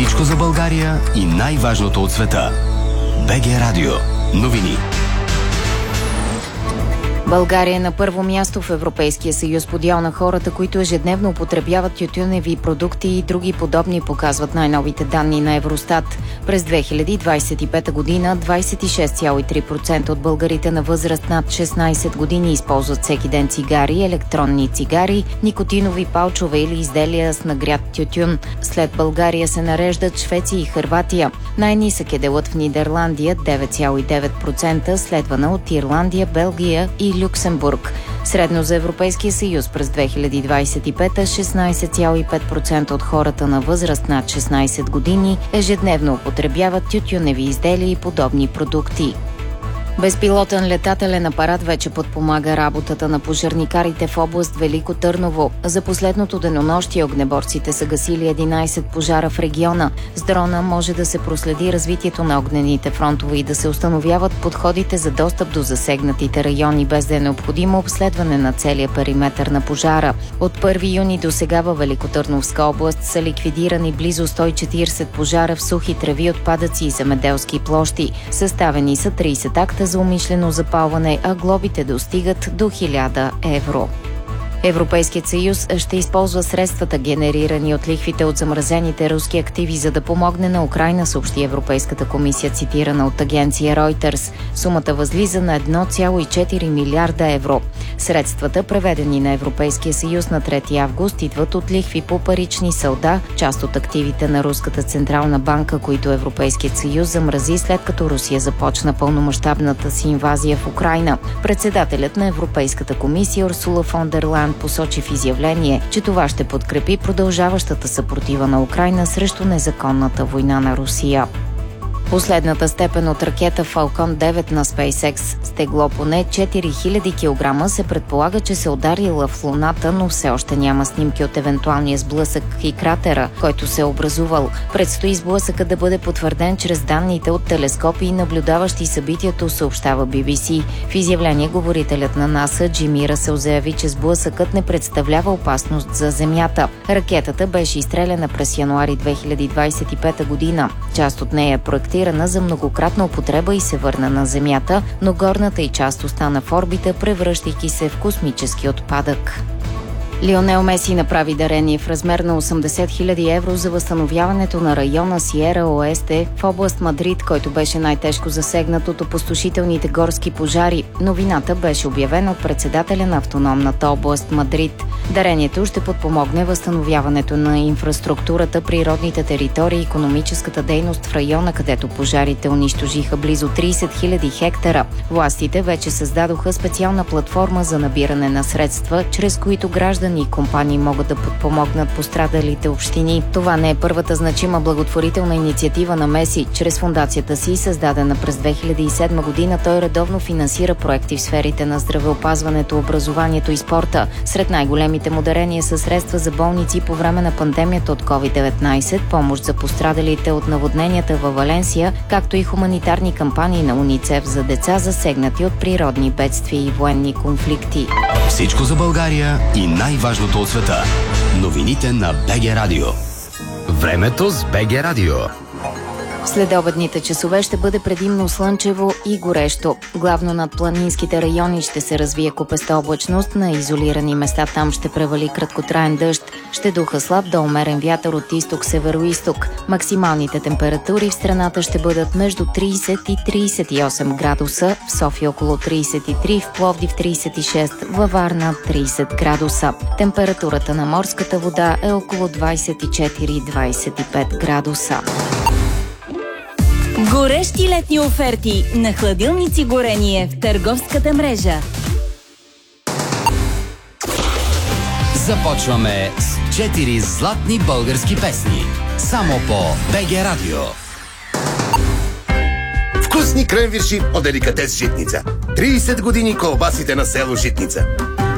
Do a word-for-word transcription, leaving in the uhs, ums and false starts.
Всичко за България и най-важното от света. БГ Радио. Новини. България е на първо място в Европейския съюз по дял на хората, които ежедневно употребяват тютюневи продукти и други подобни, показват най-новите данни на Евростат. През две хиляди двадесет и пета година двадесет и шест цяло и три процента от българите на възраст над шестнадесет години използват всеки ден цигари, електронни цигари, никотинови палчове или изделия с нагрят тютюн. След България се нареждат Швеция и Хърватия. Най-нисък е делът в Нидерландия девет цяло и девет процента, следвана от Ирландия, Белгия и Люксембург. Средно за Европейския съюз през две хиляди двадесет и пета шестнадесет цяло и пет процента от хората на възраст над шестнадесет години ежедневно употребяват тютюневи изделия и подобни продукти. Безпилотен летателен апарат вече подпомага работата на пожарникарите в област Велико Търново. За последното денонощие огнеборците са гасили единадесет пожара в региона. С дрона може да се проследи развитието на огнените фронтове и да се установяват подходите за достъп до засегнатите райони, без да е необходимо обследване на целия периметър на пожара. От първи юни до сега във Великотърновска област са ликвидирани близо сто и четиридесет пожара в сухи треви, отпадъци и земеделски площи. Съставени са тридесет акта за умишлено запалване, а глобите достигат до хиляда евро. Европейският съюз ще използва средствата, генерирани от лихвите от замразените руски активи, за да помогне на Украйна, съобщи Европейската комисия, цитирана от агенция Reuters. Сумата възлиза на едно цяло и четири милиарда евро. Средствата, преведени на Европейския съюз на трети август, идват от лихви по парични салда, част от активите на Руската централна банка, които Европейският съюз замрази след като Русия започна пълномащабната си инвазия в Украйна. Председателят на Европейската комисия Урсула фон дер Лайен посочи в изявление, че това ще подкрепи продължаващата съпротива на Украйна срещу незаконната война на Русия. Последната степен от ракета Falcon девет на SpaceX с тегло поне четири хиляди килограма се предполага, че се ударила в Луната, но все още няма снимки от евентуалния сблъсък и кратера, който се е образувал. Предстои сблъсъка да бъде потвърден чрез данните от телескопи и наблюдаващи събитието, съобщава Би Би Си. В изявление говорителят на НАСА Джими Ръсел заяви, че сблъсъкът не представлява опасност за Земята. Ракетата беше изстреляна през януари две хиляди двадесет и пета година. Част от нея е проектирана за многократна употреба и се върна на Земята, но горната й част остана в орбита, превръщайки се в космически отпадък. Лионел Меси направи дарение в размер на осемдесет хиляди евро за възстановяването на района Сиера Оесте в област Мадрид, който беше най-тежко засегнат от опустошителните горски пожари. Новината беше обявена от председателя на автономната област Мадрид. Дарението ще подпомогне възстановяването на инфраструктурата, природните територии и икономическата дейност в района, където пожарите унищожиха близо тридесет хиляди хектара. Властите вече създадоха специална платформа за набиране на средства, чрез които граждани и компании могат да подпомогнат пострадалите общини. Това не е първата значима благотворителна инициатива на Меси. Чрез фондацията си, създадена през две хиляди и седма година, той редовно финансира проекти в сферите на здравеопазването, образованието и спорта. Сред най-големите му дарения са средства за болници по време на пандемията от ковид деветнадесет, помощ за пострадалите от наводненията във Валенсия, както и хуманитарни кампании на УНИЦЕФ за деца, засегнати от природни бедствия и военни конфликти. Всичко за България и най-важното от света. Новините на БГ Радио. Времето с БГ Радио. Следобедните часове ще бъде предимно слънчево и горещо. Главно над планинските райони ще се развие купеста облачност, на изолирани места там ще превали краткотраен дъжд. Ще духа слаб до умерен вятър от изток-североизток. Максималните температури в страната ще бъдат между тридесет и тридесет и осем градуса, в София около тридесет и три, в Пловдив тридесет и шест, във Варна тридесет градуса. Температурата на морската вода е около двадесет и четири до двадесет и пет градуса. Горещи летни оферти на хладилници Горение в търговската мрежа. Започваме с четири златни български песни. Само по БГ Радио. Вкусни кренвирши от деликатес Житница. тридесет години колбасите на село Житница.